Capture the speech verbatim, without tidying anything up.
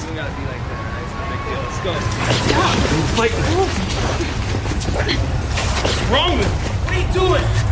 doesn't gotta be like that, right? It's no big deal. Let's go. Yeah, I'm fighting. What's wrong with you? What are you doing?